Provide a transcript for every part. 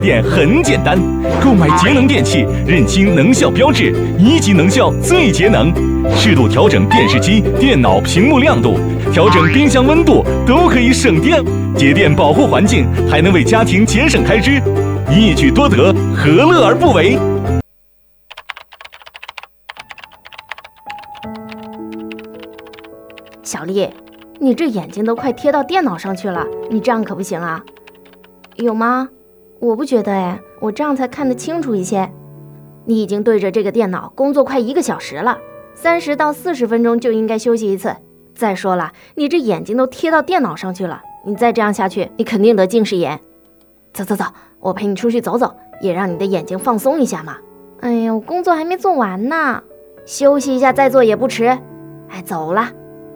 电很简单，购买节能电器，认清能效标志，1级能效最节能，适度调整电视机、电脑屏幕亮度，调整冰箱温度，都可以省电。节电保护环境，还能为家庭节省开支，一举多得，何乐而不为？ 小丽，你这眼睛都快贴到电脑上去了，你这样可不行啊。有吗？我不觉得哎，我这样才看得清楚一些。你已经对着这个电脑工作快1个小时了，30到40分钟就应该休息一次。再说了，你这眼睛都贴到电脑上去了，你再这样下去，你肯定得近视眼。走走走，我陪你出去走走，也让你的眼睛放松一下嘛。哎呀，我工作还没做完呢，休息一下再做也不迟。哎，走了。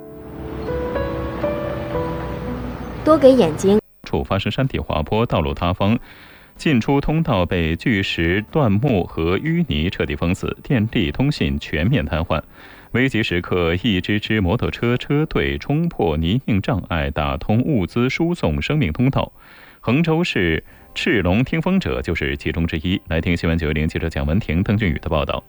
多给眼睛。 处发生山体滑坡，道路塌方，进出通道被巨石、断木和淤泥彻底封死，电力、通信全面瘫痪。危急时刻，一支摩托车车队冲破泥泞障碍，打通物资输送生命通道。衡州市赤龙听风者就是其中之一。来听新闻910记者蒋文婷、邓俊宇的报道。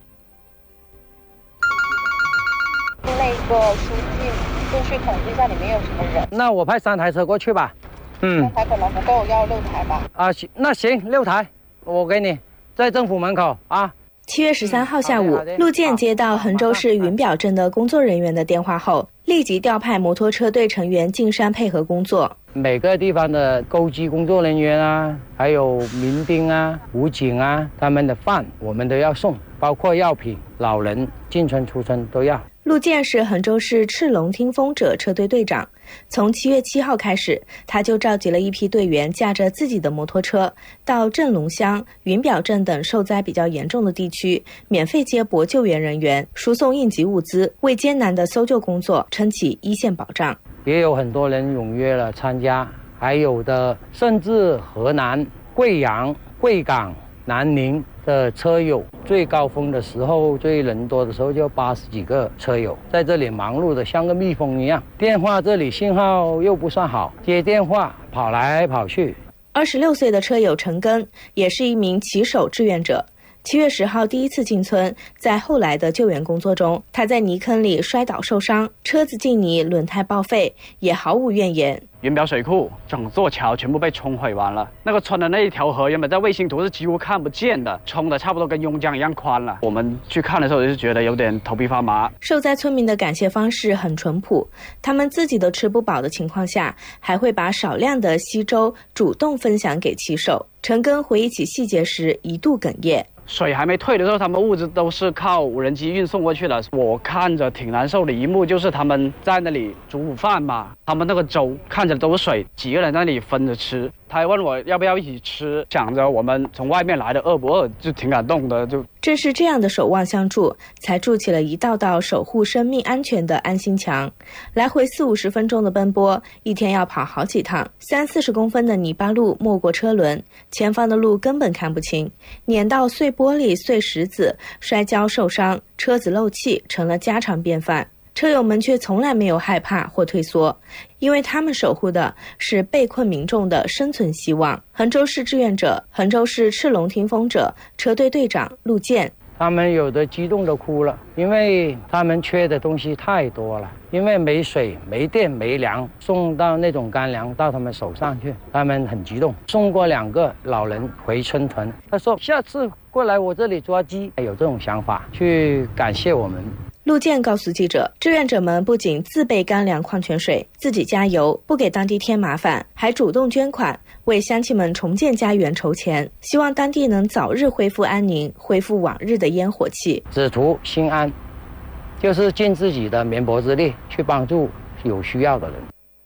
那个书记就去统计一下里面有什么人。 那我派3台车过去吧。 3台可能不够，要6台吧。 那行，6台，我给你，在政府门口啊。 7月13号下午，陆建接到衡州市云表镇的工作人员的电话后，立即调派摩托车队成员进山配合工作。 每个地方的沟机工作人员啊，还有民兵啊、武警啊，他们的饭我们都要送，包括药品、老人进村出村都要。 陆建是衡州市赤龙听风者车队队长，从7月7号开始，他就召集了一批队员，驾着自己的摩托车到镇龙乡、云表镇等受灾比较严重的地区，免费接驳救援人员，输送应急物资，为艰难的搜救工作撑起一线保障。 也有很多人踊跃了参加，还有的甚至河南、贵阳、贵港、南宁的车友，最高峰的时候、最人多的时候就80几个车友在这里忙碌的像个蜜蜂一样。电话这里信号又不算好，接电话跑来跑去。 26岁的车友陈根也是一名骑手志愿者。7月10号第一次进村，在后来的救援工作中，他在泥坑里摔倒受伤，车子进泥，轮胎报废，也毫无怨言。 云表水库整座桥全部被冲毁完了，那个村的那一条河原本在卫星图是几乎看不见的，冲的差不多跟邕江一样宽了。我们去看的时候就觉得有点头皮发麻。 受灾村民的感谢方式很淳朴，他们自己都吃不饱的情况下，还会把少量的稀粥主动分享给骑手。陈根回忆起细节时一度哽咽。 水还没退的时候，他们物资都是靠无人机运送过去的。我看着挺难受的一幕，就是他们在那里煮午饭嘛，他们那个粥看着都是水，几个人在那里分着吃。他还问我要不要一起吃，想着我们从外面来的饿不饿，就挺感动的。 正是这样的守望相助，才筑起了一道道守护生命安全的安心墙。来回40-50分钟的奔波，一天要跑好几趟，30-40公分的泥巴路没过车轮，前方的路根本看不清，碾到碎玻璃、碎石子，摔跤受伤，车子漏气成了家常便饭。车友们却从来没有害怕或退缩，因为他们守护的是被困民众的生存希望。衡州市志愿者、衡州市赤龙听风者车队队长陆建， 他们有的激动地哭了，因为他们缺的东西太多了，因为没水、没电、没粮，送到那种干粮到他们手上去，他们很激动。送过2个老人回村屯，他说下次过来我这里抓鸡，有这种想法去感谢我们。 陆建告诉记者，志愿者们不仅自备干粮、矿泉水，自己加油，不给当地添麻烦，还主动捐款，为乡亲们重建家园筹钱，希望当地能早日恢复安宁，恢复往日的烟火气。 只图心安，就是尽自己的绵薄之力去帮助有需要的人。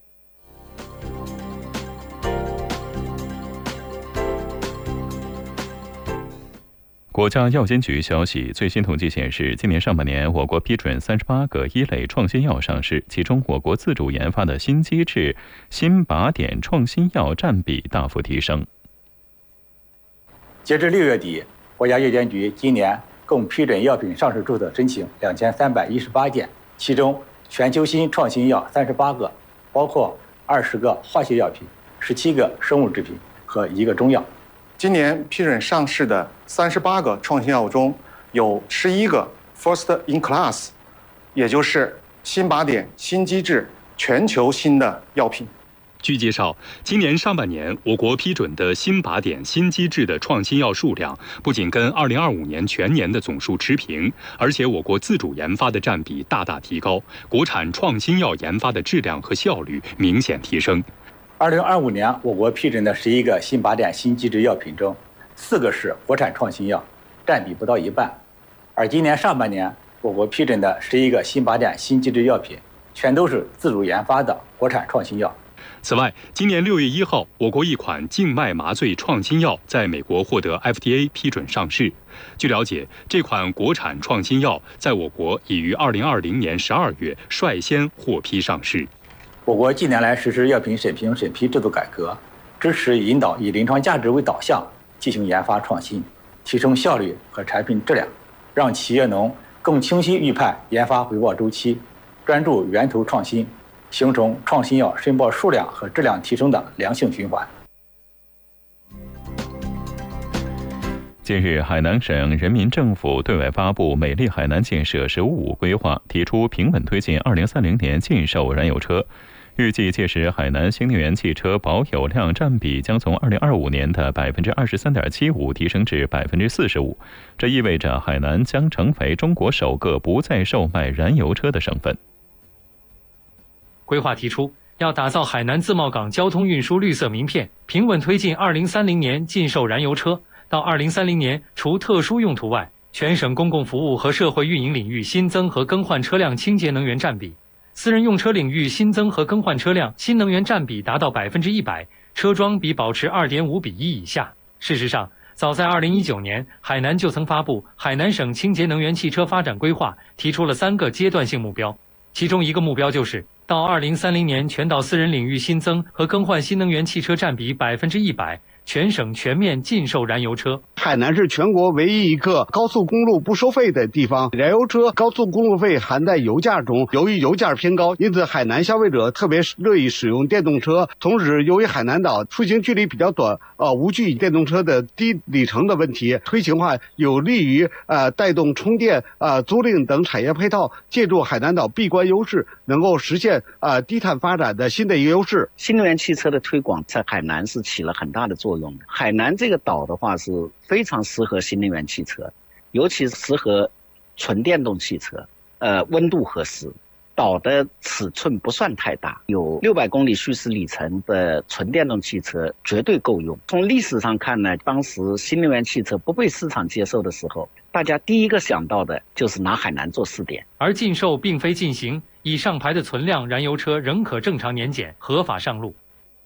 国家药监局消息，最新统计显示，今年上半年我国批准38个一类创新药上市，其中我国自主研发的新机制、新靶点创新药占比大幅提升。 截至6月底，国家药监局今年共批准药品上市注册申请2318件，其中全球新创新药38个，包括20个化学药品、17个生物制品和1个中药。 今年批准上市的38个创新药物中，有11个 First in Class， 也就是新靶点、新机制、全球新的药品。 据介绍，今年上半年我国批准的新靶点、新机制的创新药数量不仅跟2025年全年的总数持平，而且我国自主研发的占比大大提高，国产创新药研发的质量和效率明显提升。 2025年，我国批准的11个新靶点、新机制药品中，4个是国产创新药，占比不到一半。而今年上半年，我国批准的11个新靶点、新机制药品，全都是自主研发的国产创新药。 此外，今年6月1号，我国一款静脉麻醉创新药在美国获得 FDA 批准上市。据了解，这款国产创新药在我国已于2020年12月率先获批上市。 我国近年来实施药品审评审批制度改革，支持引导以临床价值为导向进行研发创新，提升效率和产品质量，让企业能更清晰预判研发回报周期，专注源头创新，形成创新药申报数量和质量提升的良性循环。 近日，海南省人民政府对外发布《美丽海南建设“十五五”规划》，提出平稳推进2030年禁售燃油车。预计届时，海南新能源汽车保有量占比将从2025年的23.75%提升至45%。这意味着海南将成为中国首个不再售卖燃油车的省份。 规划提出，要打造海南自贸港交通运输绿色名片，平稳推进2030年禁售燃油车。到2030年，除特殊用途外，全省公共服务和社会运营领域新增和更换车辆清洁能源占比，私人用车领域新增和更换车辆新能源占比达到100%，车桩比保持2.5比1以下。事实上，早在2019年，海南就曾发布《海南省清洁能源汽车发展规划》，提出了3个阶段性目标，其中一个目标就是到2030年，全岛私人领域新增和更换新能源汽车占比100%。全省全面禁售燃油车。 海南是全国唯一一个高速公路不收费的地方，燃油车高速公路费含在油价中，由于油价偏高，因此海南消费者特别乐意使用电动车。同时，由于海南岛出行距离比较短，无惧电动车的低里程的问题，推行话有利于带动充电、租赁等产业配套，借助海南岛闭关优势，能够实现低碳发展的新的一个优势。 新能源汽车的推广在海南是起了很大的作用。海南这个岛的话是非常适合新能源汽车，尤其是适合纯电动汽车，温度合适，岛的尺寸不算太大，有600公里续时里程的纯电动汽车绝对够用。从历史上看呢，当时新能源汽车不被市场接受的时候，大家第一个想到的就是拿海南做试点。 而禁售并非禁行，已上牌的存量燃油车仍可正常年检，合法上路。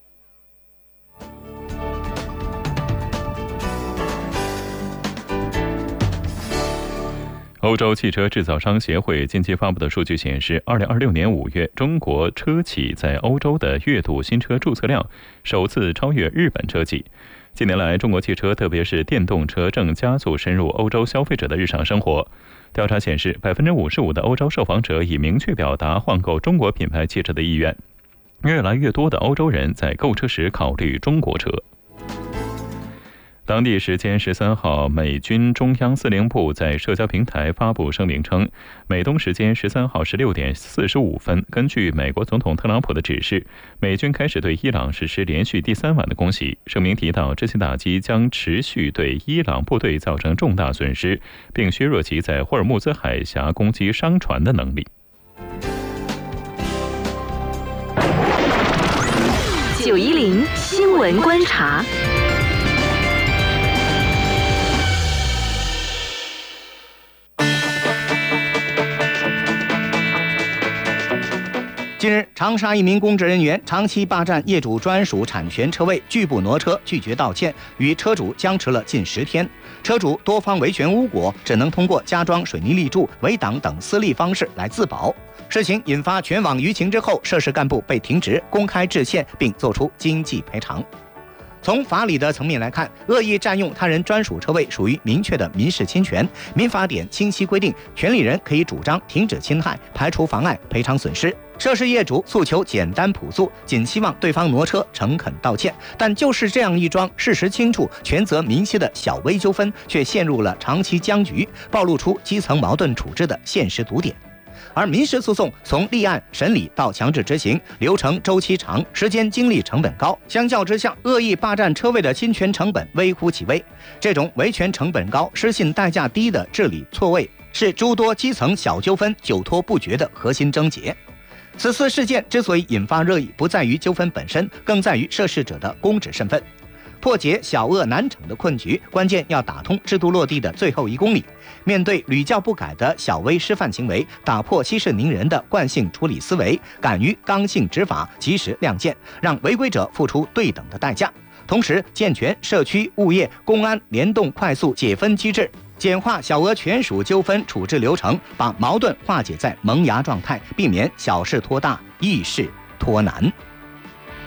欧洲汽车制造商协会近期发布的数据显示，2026年5月，中国车企在欧洲的月度新车注册量首次超越日本车企。近年来，中国汽车，特别是电动车，正加速深入欧洲消费者的日常生活。调查显示，55%的欧洲受访者已明确表达换购中国品牌汽车的意愿。越来越多的欧洲人在购车时考虑中国车。当地时间13号，美军中央司令部在社交平台发布声明称，美东时间13号16点45分，根据美国总统特朗普的指示，美军开始对伊朗实施连续第3晚的攻击。声明提到，这些打击将持续对伊朗部队造成重大损失，并削弱其在霍尔木兹海峡攻击商船的能力。 910新闻观察。 近日，长沙一名公职人员长期霸占业主专属产权车位，拒不挪车，拒绝道歉，与车主僵持了近10天。车主多方维权无果，只能通过加装水泥立柱、围挡等私力方式来自保。事情引发全网舆情之后，涉事干部被停职、公开致歉，并作出经济赔偿。 从法理的层面来看，恶意占用他人专属车位属于明确的民事侵权。民法典清晰规定，权利人可以主张停止侵害、排除妨碍、赔偿损失。涉事业主诉求简单朴素，仅希望对方挪车诚恳道歉。但就是这样一桩事实清楚、权责明晰的小微纠纷，却陷入了长期僵局，暴露出基层矛盾处置的现实毒点。而民事诉讼从立案、审理到强制执行，流程周期长，时间精力成本高。相较之下，恶意霸占车位的侵权成本微乎其微。这种维权成本高、失信代价低的治理错位，是诸多基层小纠纷久拖不决的核心症结。此次事件之所以引发热议，不在于纠纷本身，更在于涉事者的公职身份。破解小恶难惩的困局，关键要打通制度落地的最后1公里。面对屡教不改的小微失范行为，打破息事宁人的惯性处理思维，敢于刚性执法，及时亮剑，让违规者付出对等的代价。同时，健全社区、物业、公安联动快速解分机制，简化小额权属纠纷处置流程，把矛盾化解在萌芽状态，避免小事拖大，易事拖难。